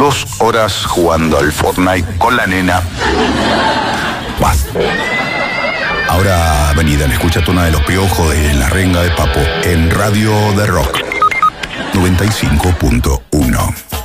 2 horas jugando al Fortnite con la nena. Más. Ahora vení, dale, escuchate una de Los Piojos de La Renga de Papo en Radio de Rock 95.1.